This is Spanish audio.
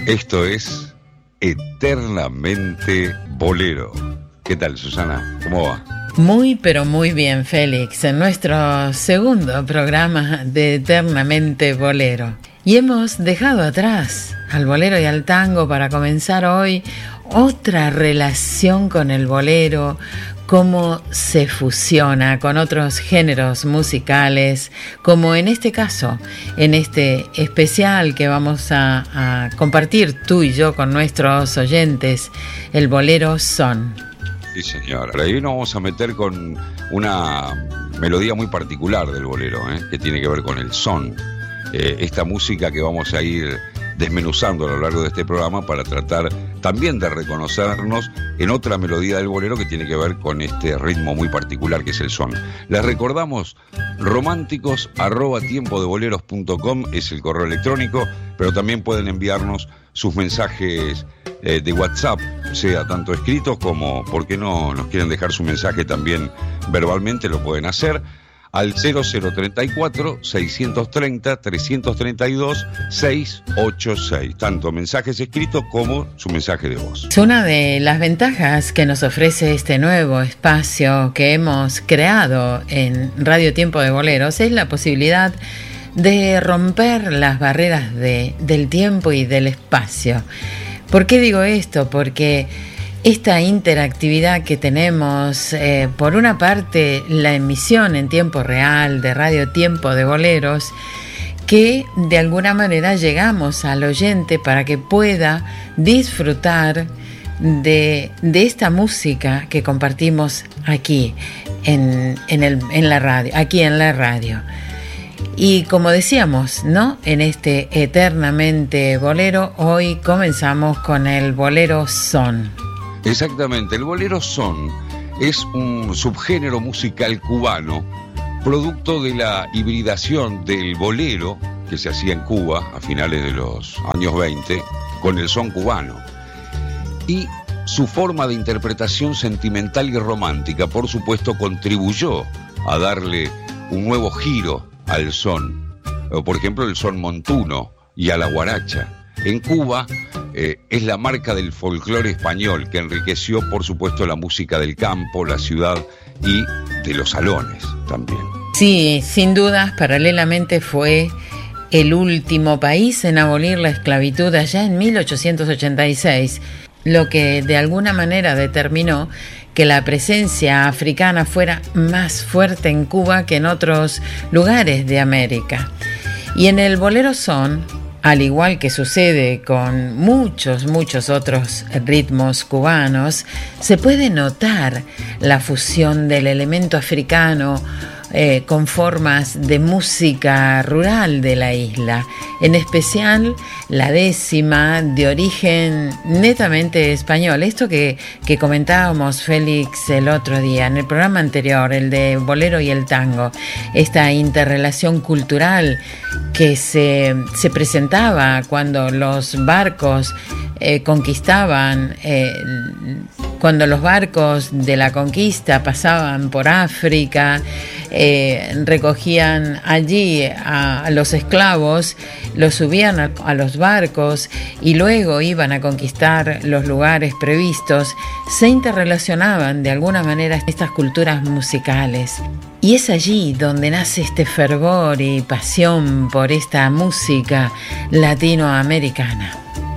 Esto es Eternamente Bolero. ¿Qué tal, Susana? ¿Cómo va? Muy, pero muy bien, Félix, en nuestro segundo programa de Eternamente Bolero. Y hemos dejado atrás al bolero y al tango para comenzar hoy otra relación con el bolero, cómo se fusiona con otros géneros musicales, como en este caso, en este especial que vamos a compartir tú y yo con nuestros oyentes, el bolero son. Sí, señora. Ahora, hoy nos vamos a meter con una melodía muy particular del bolero, que tiene que ver con el son. Esta música que vamos a ir desmenuzando a lo largo de este programa para tratar también de reconocernos en otra melodía del bolero que tiene que ver con este ritmo muy particular que es el son. Les recordamos, románticos@tiempodeBoleros.com es el correo electrónico, pero también pueden enviarnos sus mensajes de WhatsApp, sea tanto escritos como, ¿por qué no nos quieren dejar su mensaje también verbalmente? Lo pueden hacer al 0034-630-332-686, tanto mensajes escritos como su mensaje de voz. Una de las ventajas que nos ofrece este nuevo espacio que hemos creado en Radio Tiempo de Boleros es la posibilidad de romper las barreras del tiempo y del espacio. ¿Por qué digo esto? Porque esta interactividad que tenemos, por una parte la emisión en tiempo real de Radio Tiempo de Boleros, que de alguna manera llegamos al oyente para que pueda disfrutar de esta música que compartimos aquí en la radio, aquí en la radio. Y como decíamos, ¿no? En este Eternamente Bolero, hoy comenzamos con el bolero son. Exactamente, el bolero son es un subgénero musical cubano, producto de la hibridación del bolero que se hacía en Cuba a finales de los años 20 con el son cubano. Y su forma de interpretación sentimental y romántica, por supuesto, contribuyó a darle un nuevo giro al son. Por ejemplo, el son montuno y a la guaracha. En Cuba es la marca del folclore español que enriqueció, por supuesto, la música del campo, la ciudad y de los salones también. Sí, sin dudas, paralelamente fue el último país en abolir la esclavitud allá en 1886, lo que de alguna manera determinó que la presencia africana fuera más fuerte en Cuba que en otros lugares de América. Y en el bolero son, al igual que sucede con muchos otros ritmos cubanos, se puede notar la fusión del elemento africano con formas de música rural de la isla, en especial la décima de origen netamente español. Esto que comentábamos, Félix, el otro día, en el programa anterior, el de bolero y el tango, esta interrelación cultural que se presentaba cuando los barcos conquistaban, cuando los barcos de la conquista pasaban por África, recogían allí a los esclavos, los subían a los barcos y luego iban a conquistar los lugares previstos, se interrelacionaban de alguna manera estas culturas musicales. Y es allí donde nace este fervor y pasión por esta música latinoamericana.